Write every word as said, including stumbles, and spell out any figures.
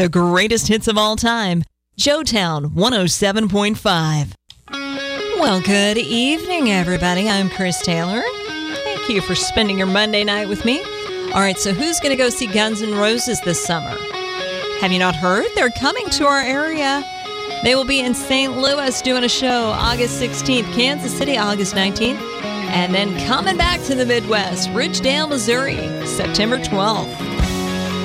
The greatest hits of all time. Joetown one oh seven point five. Well, good evening, everybody. I'm Chris Taylor. Thank you for spending your Monday night with me. All right, so who's going to go see Guns N' Roses this summer? Have you not heard? They're coming to our area. They will be in Saint Louis doing a show August sixteenth, Kansas City August nineteenth, and then coming back to the Midwest, Ridgedale, Missouri, September twelfth.